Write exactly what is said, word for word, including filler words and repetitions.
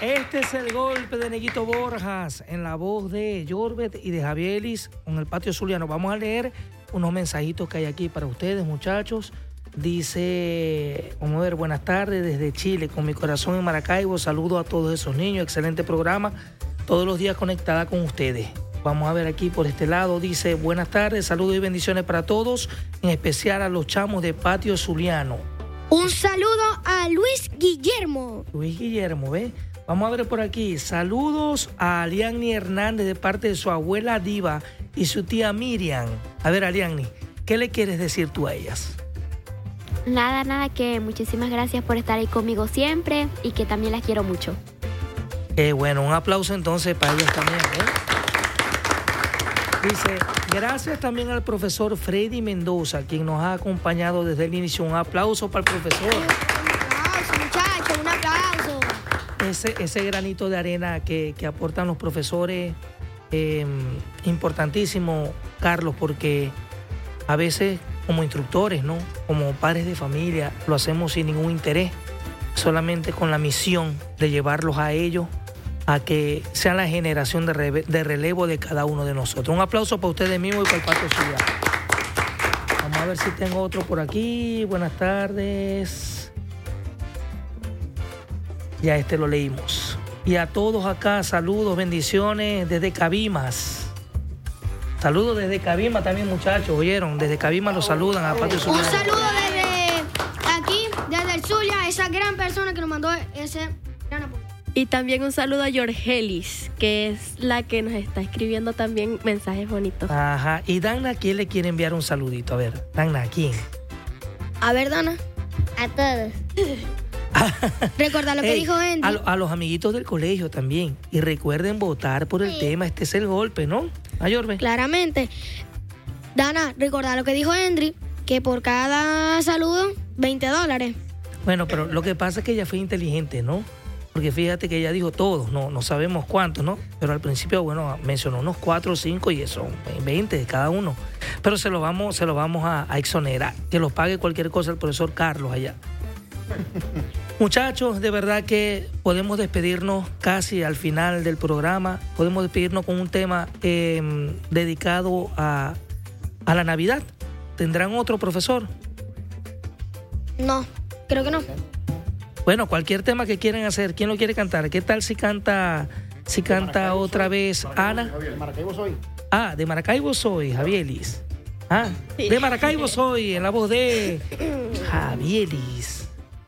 Este es el golpe de Neguito Borjas en la voz de Jorbet y de Javielis con el Patio Zuliano. Vamos a leer unos mensajitos que hay aquí para ustedes, muchachos. Dice, vamos a ver, buenas tardes desde Chile, con mi corazón en Maracaibo. Saludo a todos esos niños, excelente programa, todos los días conectada con ustedes. Vamos a ver aquí por este lado, dice, buenas tardes, saludos y bendiciones para todos, en especial a los chamos de Patio Zuliano. Un saludo a Luis Guillermo. Luis Guillermo, ¿ves? Vamos a ver por aquí, saludos a Aliani Hernández de parte de su abuela Diva y su tía Miriam. A ver, Aliani, ¿qué le quieres decir tú a ellas? Nada, nada, que muchísimas gracias por estar ahí conmigo siempre y que también las quiero mucho. Qué bueno, un aplauso entonces para ellas también, ¿eh? Dice, gracias también al profesor Freddy Mendoza, quien nos ha acompañado desde el inicio. Un aplauso para el profesor. Un aplauso, muchachos, un aplauso. Ese, ese granito de arena que, que aportan los profesores, eh, importantísimo, Carlos, porque a veces como instructores, ¿no? Como padres de familia, lo hacemos sin ningún interés, solamente con la misión de llevarlos a ellos a que sean la generación de, re, de relevo de cada uno de nosotros. Un aplauso para ustedes mismos y para el Patio Zuliano. Vamos a ver si tengo otro por aquí. Buenas tardes. Ya este lo leímos. Y a todos acá, saludos, bendiciones desde Cabimas. Saludos desde Cabimas también, muchachos, ¿oyeron? Desde Cabimas los saludan a Patio Zuliano. Un saludo desde aquí, desde el Zulia, esa gran persona que nos mandó ese gran apoyo. Y también un saludo a Yorgelis, que es la que nos está escribiendo también mensajes bonitos. Ajá. Y Dana, ¿a quién le quiere enviar un saludito? A ver, Dana, ¿a quién? A ver, Dana. A todos. Recuerda lo que Ey, dijo Andy. A, a los amiguitos del colegio también. Y recuerden votar por el sí. tema. Este es el golpe, ¿no? ¿A Yorbe? Claramente. Dana, recuerda lo que dijo Henry, que por cada saludo, veinte dólares. Bueno, pero lo que pasa es que ella fue inteligente, ¿no? Porque fíjate que ella dijo todos, no, no sabemos cuántos, ¿no? Pero al principio, bueno, mencionó unos cuatro o cinco y eso, veinte de cada uno. Pero se lo vamos, se lo vamos a, a exonerar. Que los pague cualquier cosa el profesor Carlos allá. Muchachos, de verdad que podemos despedirnos casi al final del programa. Podemos despedirnos con un tema eh, dedicado a, a la Navidad. ¿Tendrán otro, profesor? No, creo que no. Bueno, cualquier tema que quieran hacer, ¿quién lo quiere cantar? ¿Qué tal si canta, si canta otra vez Ana? De Maracaibo soy. Ah, de Maracaibo soy, Javielis. Ah, de Maracaibo soy, en la voz de Javielis.